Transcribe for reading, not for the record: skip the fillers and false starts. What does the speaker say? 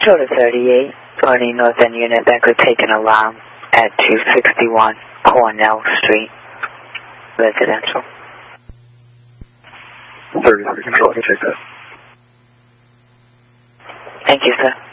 Control to 38, for any North End unit that could take an alarm at 261 Cornell Street, residential. 33 Control, I can take that. Thank you, sir.